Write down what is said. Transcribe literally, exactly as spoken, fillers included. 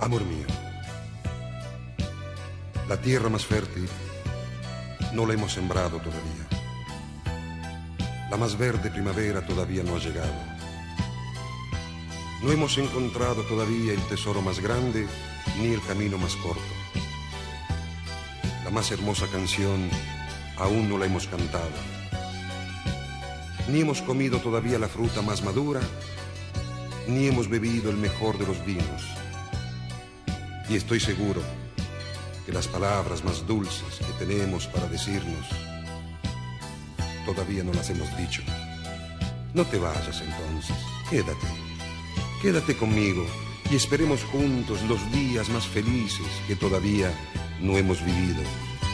Amor mío, la tierra más fértil no la hemos sembrado todavía. La más verde primavera todavía no ha llegado. No hemos encontrado todavía el tesoro más grande ni el camino más corto. La más hermosa canción aún no la hemos cantado. Ni hemos comido todavía la fruta más madura, ni hemos bebido el mejor de los vinos. Y estoy seguro que las palabras más dulces que tenemos para decirnos todavía no las hemos dicho. No te vayas entonces, quédate, quédate conmigo y esperemos juntos los días más felices que todavía no hemos vivido.